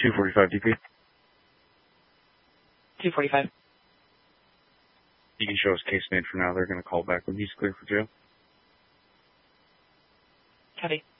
245 DP. 245. You can show us case made for now. They're going to call back when he's clear for jail. Copy.